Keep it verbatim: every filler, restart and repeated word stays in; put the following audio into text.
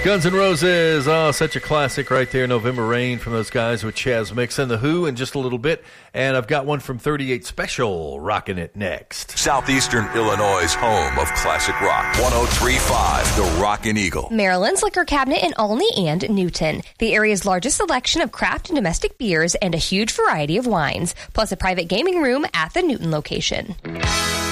Guns N' Roses. Oh, such a classic right there. November Rain from those guys with Chaz Mix and The Who in just a little bit. And I've got one from thirty-eight Special rocking it next. Southeastern Illinois' home of classic rock. one oh three point five, The Rockin' Eagle. Maryland's Liquor Cabinet in Olney and Newton. The area's largest selection of craft and domestic beers and a huge variety of wines. Plus a private gaming room at the Newton location.